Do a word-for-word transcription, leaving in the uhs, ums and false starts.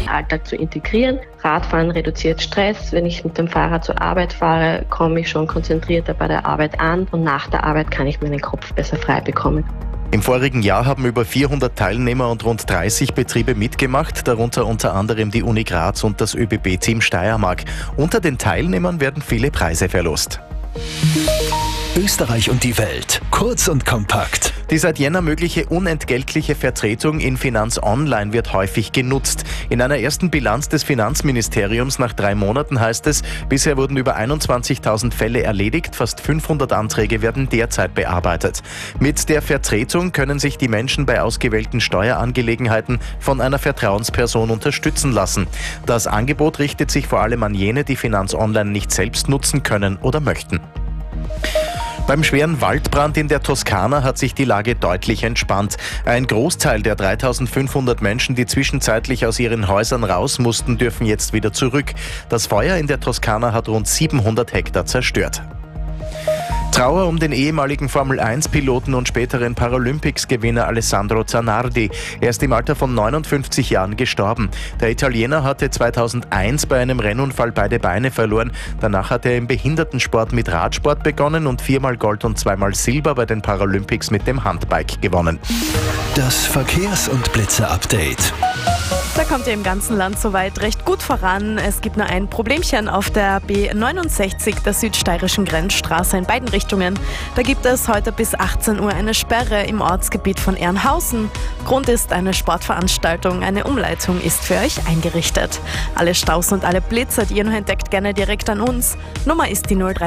Alltag zu integrieren. Radfahren reduziert Stress. Wenn ich mit dem Fahrrad zur Arbeit fahre, komme ich schon konzentrierter bei der Arbeit an und nach der Arbeit kann ich meinen Kopf besser frei bekommen. Im vorigen Jahr haben über vierhundert Teilnehmer und rund dreißig Betriebe mitgemacht, darunter unter anderem die Uni Graz und das ÖBB-Team Steiermark. Unter den Teilnehmern werden viele Preise verlost. Österreich und die Welt. Kurz und kompakt. Die seit Jänner mögliche unentgeltliche Vertretung in Finanz Online wird häufig genutzt. In einer ersten Bilanz des Finanzministeriums nach drei Monaten heißt es, bisher wurden über einundzwanzigtausend Fälle erledigt, fast fünfhundert Anträge werden derzeit bearbeitet. Mit der Vertretung können sich die Menschen bei ausgewählten Steuerangelegenheiten von einer Vertrauensperson unterstützen lassen. Das Angebot richtet sich vor allem an jene, die Finanz Online nicht selbst nutzen können oder möchten. Beim schweren Waldbrand in der Toskana hat sich die Lage deutlich entspannt. Ein Großteil der dreitausendfünfhundert Menschen, die zwischenzeitlich aus ihren Häusern raus mussten, dürfen jetzt wieder zurück. Das Feuer in der Toskana hat rund siebenhundert Hektar zerstört. Trauer um den ehemaligen Formel eins Piloten und späteren Paralympics-Gewinner Alessandro Zanardi. Er ist im Alter von neunundfünfzig Jahren gestorben. Der Italiener hatte zweitausendeins bei einem Rennunfall beide Beine verloren. Danach hat er im Behindertensport mit Radsport begonnen und viermal Gold und zweimal Silber bei den Paralympics mit dem Handbike gewonnen. Das Verkehrs- und Blitze-Update. Da kommt ihr im ganzen Land soweit recht gut voran. Es gibt nur ein Problemchen auf der B neunundsechzig, der südsteirischen Grenzstraße in beiden Richtungen. Da gibt es heute bis achtzehn Uhr eine Sperre im Ortsgebiet von Ehrenhausen. Grund ist eine Sportveranstaltung. Eine Umleitung ist für euch eingerichtet. Alle Staus und alle Blitzer, die ihr noch entdeckt, gerne direkt an uns. Nummer ist die null drei